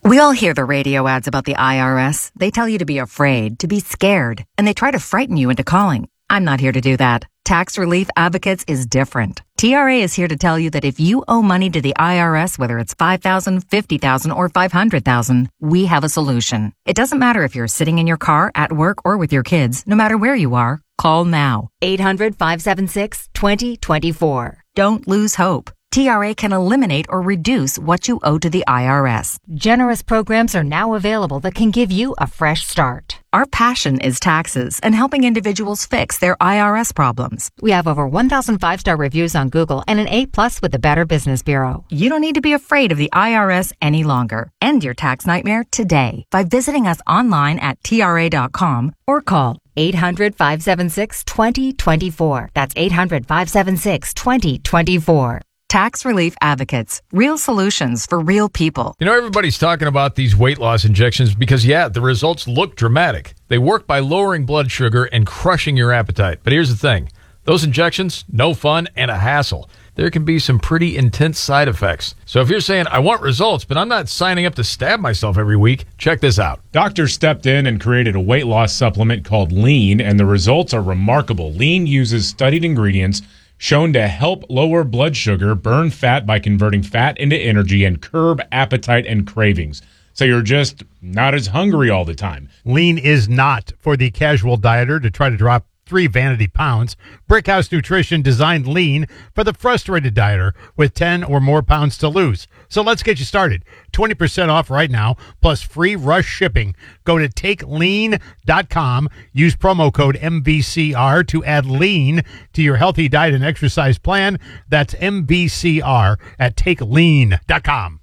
We all hear the radio ads about the IRS. They tell you to be afraid, to be scared, and they try to frighten you into calling. I'm not here to do that. Tax Relief Advocates is different. TRA is here to tell you that if you owe money to the IRS, whether it's $5,000, $50,000, or $500,000, we have a solution. It doesn't matter if you're sitting in your car, at work, or with your kids. No matter where you are, call now. 800-576-2024. Don't lose hope. TRA can eliminate or reduce what you owe to the IRS. Generous programs are now available that can give you a fresh start. Our passion is taxes and helping individuals fix their IRS problems. We have over 1,000 5-star reviews on Google and an A+ with the Better Business Bureau. You don't need to be afraid of the IRS any longer. End your tax nightmare today by visiting us online at TRA.com or call 800-576-2024. That's 800-576-2024. Tax Relief Advocates. Real solutions for real people. You know, everybody's talking about these weight loss injections because, yeah, the results look dramatic. They work by lowering blood sugar and crushing your appetite. But here's the thing. Those injections, no fun and a hassle. There can be some pretty intense side effects. So if you're saying, I want results, but I'm not signing up to stab myself every week, check this out. Doctors stepped in and created a weight loss supplement called Lean, and the results are remarkable. Lean uses studied ingredients shown to help lower blood sugar, burn fat by converting fat into energy, and curb appetite and cravings. So you're just not as hungry all the time. Lean is not for the casual dieter to try to drop 3 vanity pounds. Brickhouse Nutrition designed Lean for the frustrated dieter with 10 or more pounds to lose. So let's get you started. 20% off right now, plus free rush shipping. Go to TakeLean.com. Use promo code MVCR to add Lean to your healthy diet and exercise plan. That's MVCR at TakeLean.com.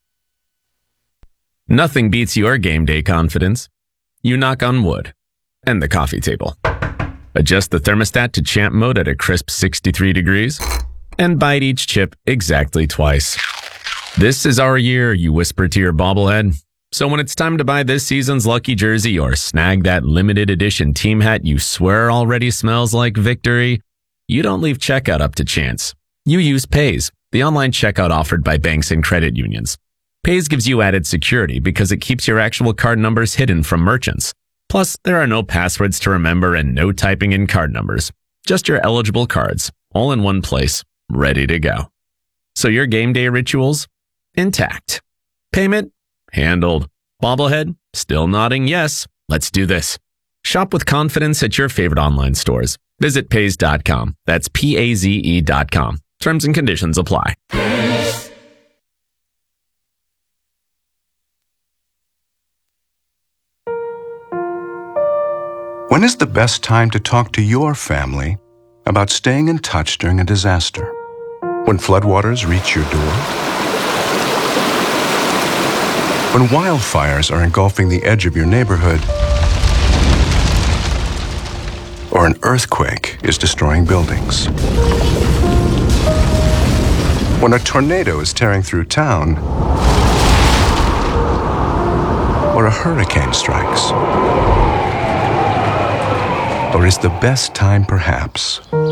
Nothing beats your game day confidence. You knock on wood and the coffee table. Adjust the thermostat to champ mode at a crisp 63 degrees and bite each chip exactly twice. This is our year, you whisper to your bobblehead. So when it's time to buy this season's lucky jersey or snag that limited edition team hat you swear already smells like victory, you don't leave checkout up to chance. You use Paze, the online checkout offered by banks and credit unions. Paze gives you added security because it keeps your actual card numbers hidden from merchants. Plus, there are no passwords to remember and no typing in card numbers. Just your eligible cards, all in one place, ready to go. So your game day rituals? Intact. Payment? Handled. Bobblehead? Still nodding yes. Let's do this. Shop with confidence at your favorite online stores. Visit Paze.com. That's Paze.com. Terms and conditions apply. When is the best time to talk to your family about staying in touch during a disaster? When floodwaters reach your door? When wildfires are engulfing the edge of your neighborhood? Or an earthquake is destroying buildings? When a tornado is tearing through town? Or a hurricane strikes? Or is the best time perhaps